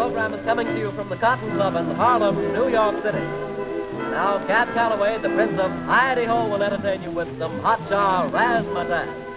program is coming to you from the Cotton Club in Harlem, New York City. Now, Cab Calloway, the Prince of Hi-de-Ho, will entertain you with some hot jar razzmatazz.